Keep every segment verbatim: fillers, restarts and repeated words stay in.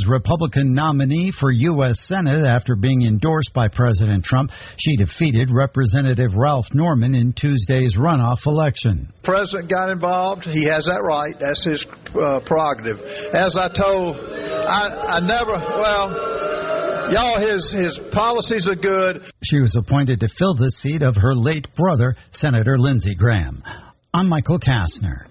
Republican nominee for U S Senate after being endorsed by President Trump. She defeated Representative Ralph Norman in Tuesday's runoff election. The president got involved. He has that right. That's his uh, prerogative. As I told, I, I never, well, y'all, his, his policies are good. She was appointed to fill the seat of her late brother, Senator Lindsey Graham. I'm Michael Kastner.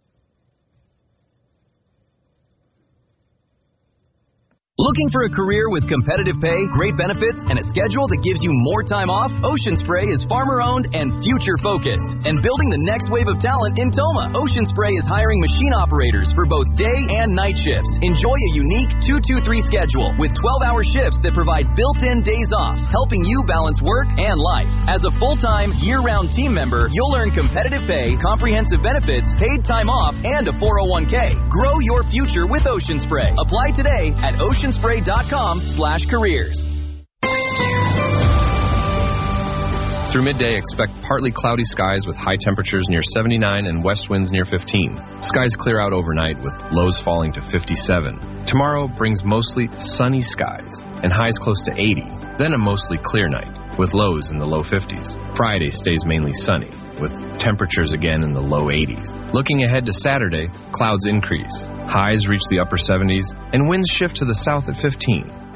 Looking for a career with competitive pay, great benefits, and a schedule that gives you more time off? Ocean Spray is farmer-owned and future-focused and building the next wave of talent in Toma. Ocean Spray is hiring machine operators for both day and night shifts. Enjoy a unique two two three schedule with twelve-hour shifts that provide built-in days off, helping you balance work and life. As a full-time, year-round team member, you'll earn competitive pay, comprehensive benefits, paid time off, and a four oh one k. Grow your future with Ocean Spray. Apply today at ocean spray dot com slash careers. Through midday, expect partly cloudy skies with high temperatures near seventy-nine and west winds near fifteen. Skies clear out overnight with lows falling to fifty-seven. Tomorrow brings mostly sunny skies and highs close to eighty. Then a mostly clear night with lows in the low fifties. Friday stays mainly sunny with temperatures again in the low eighties. Looking ahead to Saturday, clouds increase. Highs reach the upper seventies and winds shift to the south at fifteen.